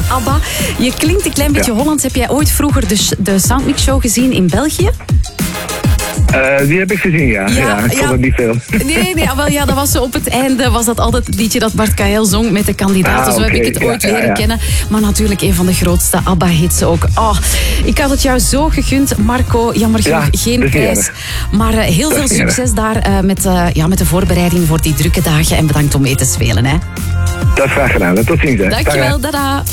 ABBA. Je klinkt een klein beetje Hollands. Heb jij ooit vroeger de Soundmix Show gezien in België? Die heb ik gezien, ja. Ik vond het niet veel. Nee, dat was zo op het einde. Was dat altijd het liedje dat Bart Kael zong met de kandidaten. Zo heb ik het ooit leren kennen. Maar natuurlijk een van de grootste ABBA-hits ook. Oh, ik had het jou zo gegund, Marco. Jammer genoeg geen prijs. Maar heel veel succes daar met de voorbereiding voor die drukke dagen. En bedankt om mee te spelen. Hè. Dat is graag gedaan. Tot ziens. Dankjewel, dada.